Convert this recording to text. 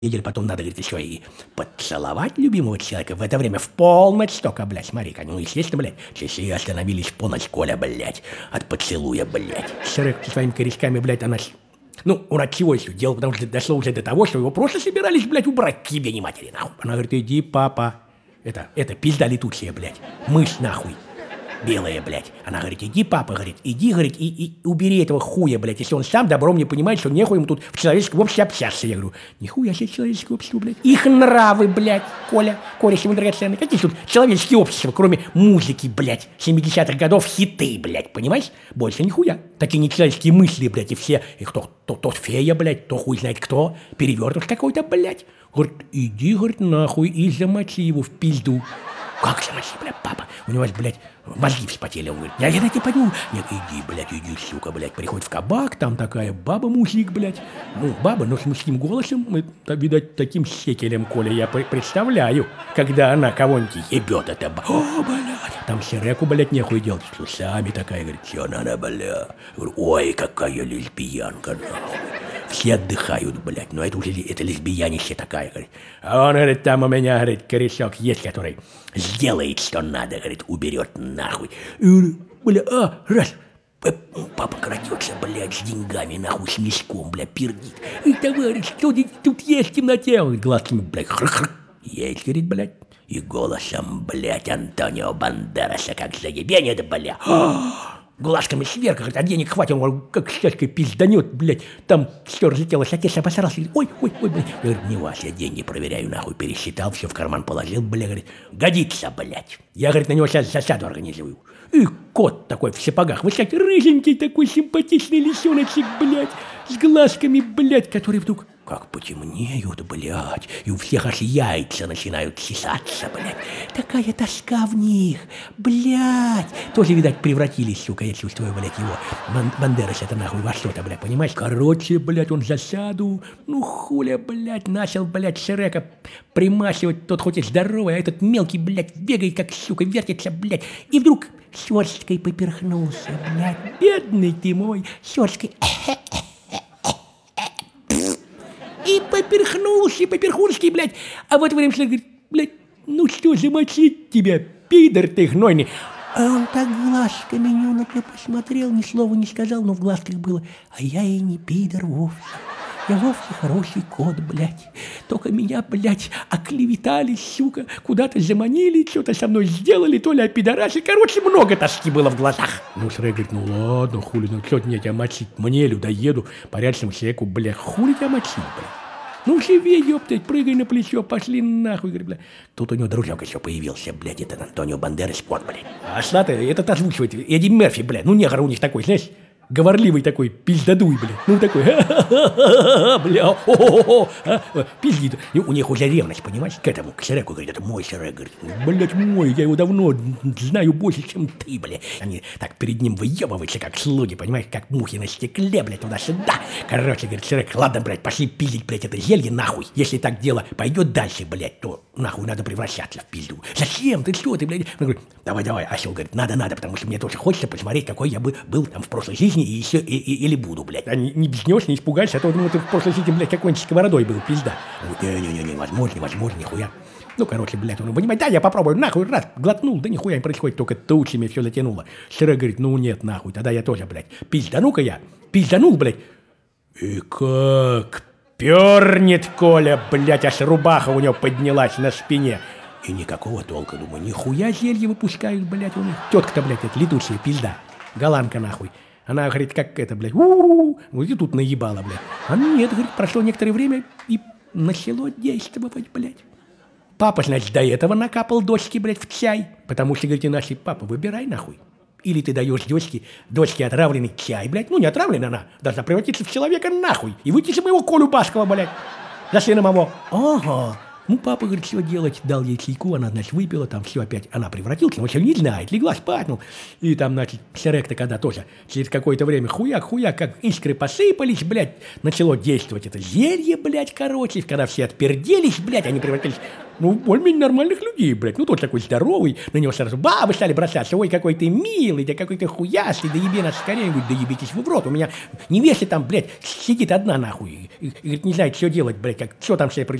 неделю потом надо, говорит, еще и поцеловать любимого человека. В это время в полночь только, блядь, смотри-ка. Ну, естественно, блядь, часы остановились в полночь, Коля, блядь, от поцелуя, блядь. Шрек со своими корешками, блядь, она... Ну, он от чего еще делал, потому что дошло уже до того, что его просто собирались, блядь, убрать к тебе, не матери, нахуй. Она говорит, иди, папа. Это пизда летучая, блядь. Мышь, нахуй. Белая, блядь. Она говорит, иди, папа, говорит, иди, говорит, и убери этого хуя, блядь, если он сам добром не понимает, что нехуй ему тут в человеческом обществе общаться. Я говорю, нихуя себе человеческое общество, блядь. Их нравы, блядь, Коля ему драгоценные. Какие тут человеческие общества, кроме музыки, блядь, 70-х годов, хиты, блядь, понимаешь? Больше нихуя. Такие нечеловеческие мысли, блядь, и все, и кто, то фея, блядь, то хуй знает кто, перевертыш какой-то, блядь. Говорит, иди, говорит, нахуй, и замочи его в пизду. Как замочи, блядь, папа? У него, блядь, мозги вспотели. Он говорит, я тебе пойду. Нет, иди, блядь, иди, сука, блядь. Приходит в кабак, там такая баба-мужик, блядь. Ну, баба, но с мужским голосом, видать, таким секелем, Коля, я представляю, когда она кого-нибудь ебет, это о, блядь. Там Шреку, блядь, нехуй делать. С усами такая, говорит, все надо, блядь. Говорю, ой, какая лесбиянка, нахуй. Все отдыхают, блядь, но это уже это лесбиянище такая, говорит. А он, говорит, там у меня, говорит, корешок есть, который сделает, что надо, говорит, уберет нахуй. И говорю, бля, раз, папа крадется, блядь, с деньгами, нахуй, с мешком, блядь, пердит. И, товарищ, что тут есть в темноте? Он говорит, глазками, блядь, хрх-хрх. Есть, говорит, блядь. И голосом, блядь, Антонио Бандераса, как заебенит, блядь. Глазками сверху, говорит, а денег хватит, он говорит, как щечкой пизданет, блядь, там все разлетелось, отец обосрался, говорит, ой, блядь. Я говорю, не вас, я деньги проверяю, нахуй, пересчитал, все в карман положил, блядь, говорит, годится, блядь. Я, говорит, на него сейчас засаду организую. И кот такой в сапогах, высокий, рыженький такой симпатичный лисеночек, блядь, с глазками, блядь, который вдруг как потемнеют, блядь, и у всех аж яйца начинают чесаться, блядь. Такая тоска в них, блядь. Тоже, видать, превратились, сука, я чувствую, блядь, его. Бандерас это нахуй во что-то, блядь, понимаешь? Короче, блядь, он засаду, ну хуля, блядь, начал, блядь, Шрека примасивать, тот хоть и здоровый, а этот мелкий, блядь, бегает, как, сука, вертится, блядь. И вдруг щёчкой поперхнулся, блядь. Бедный ты мой, щёчкой. И поперхунский, блядь. А в это время человек говорит, блядь, ну что, замочить тебя, пидор ты гнойный. А он так глазками на меня посмотрел, ни слова не сказал, но в глазках было, а я и не пидор вовсе. Я вовсе хороший кот, блядь. Только меня, блядь, оклеветали, сука, куда-то заманили, что-то со мной сделали, то ли опидорасы. Короче, много тоски было в глазах. Ну, Шрек говорит, ну ладно, хули, ну что мне тебя мочить? Мне людоеду, порядочному человеку, блядь, хули тебя мочить, блядь? Ну, живи, ёптать, прыгай на плечо, пошли нахуй, говорит, блядь. Тут у него дружок еще появился, блядь, этот Антонио Бандерас, кот, блядь. А Шлата этот озвучивает, Эдди Мерфи, блядь, ну негр у них такой, знаешь, говорливый такой, пиздодуй, блядь. Ну, такой, бля, пиздит. У них уже ревность, понимаешь, к этому, к Шреку, говорит, это мой Шрек, говорит, блядь, мой, я его давно знаю больше, чем ты, блядь. Они так перед ним выебываются, как слуги, понимаешь, как мухи на стекле, блядь, туда-сюда. Короче, говорит Шрек, ладно, блядь, пошли пиздить, блядь, это зелье, нахуй. Если так дело пойдет дальше, блядь, то нахуй надо превращаться в пизду. Зачем? Ты что, ты, блядь? Он говорит, давай, осел, говорит, надо, потому что мне тоже хочется посмотреть, какой я был там в прошлой жизни и еще или буду, блядь. А не бзнешь, не испугайся, а то думаю, ты в прошлой жизни, блядь, какой-нибудь сковородой был, пизда. Не, невозможно, нихуя. Ну, короче, блядь, он, понимаете, да, я попробую, нахуй, раз, глотнул, да нихуя не происходит, только тучами все затянуло. Шрек говорит, ну нет, нахуй, тогда я тоже, блядь, пизданул, блядь. И как пернет Коля, блядь, аж рубаха у него поднялась на спине. И никакого толка, думаю, нихуя зелье выпускают, блядь, у них. Тетка-то, блядь, это летучая пизда, голландка, нахуй. Она говорит, как это, блядь, вот и тут наебала, блядь. А нет, говорит, прошло некоторое время и начало действовать, блядь. Папа, значит, до этого накапал дочке, блядь, в чай. Потому что, говорит, иначе, папа, выбирай, нахуй. Или ты даешь дочке отравленный чай, блядь. Ну, не отравленный она, должна превратиться в человека, нахуй. И выйти за моего Колю Баскова, блядь. За сына моего. Ага. Ну, папа, говорит, что делать, дал ей чайку, она, значит, выпила, там все опять, она превратилась, но вообще не знает, легла спать, ну, и там, значит, Шрек-то когда тоже, через какое-то время хуяк, как искры посыпались, блядь, начало действовать это зелье, блядь, короче, когда все отперделись, блядь, они превратились ну, более-менее нормальных людей, блядь. Ну, тот такой здоровый, на него сразу бабы стали бросаться. Ой, какой ты милый, да какой ты хуясый, да еби нас скорее. Говорит, да ебитесь вы в рот. У меня невеста там, блядь, сидит одна нахуй. И говорит, не знает, что делать, блядь, как, что там себе